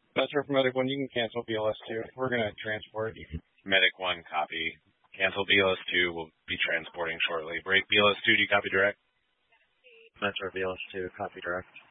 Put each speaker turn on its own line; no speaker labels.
Metro for Medic 1, you can cancel BLS2. We're going to transport.
Medic 1, copy. Cancel BLS2. We'll be transporting shortly. Break BLS2. Do you copy direct?
Metro BLS2, copy direct.